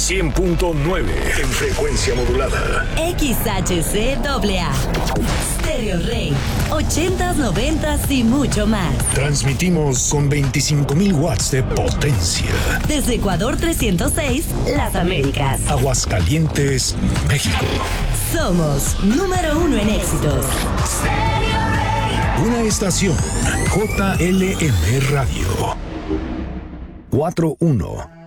100.9 en frecuencia modulada. XHCAA. Stereo Rey. 80s, 90s y mucho más. Transmitimos con 25,000 watts de potencia. Desde Ecuador 306, Las Américas. Aguascalientes, México. Somos número 1 en éxitos. Una estación JLM Radio. 41